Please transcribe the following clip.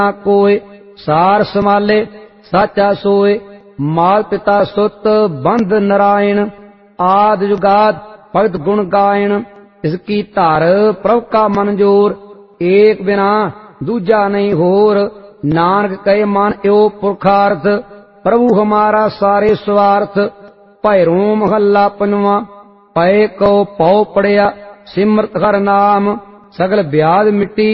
कोय सार समाले साचा सोय। माल पिता सुत बंध नारायण आद जुगाद भगत गुण गायन। इसकी धर प्रभ का मन जोर एक बिना दूजा नहीं होर। नानक कहे मन यो पुरखार्थ प्रभु हमारा सारे स्वार्थ। भैरों महला पंजवा पै को पौ पड़िया सिमरत हर नाम सगल ब्याध मिट्टी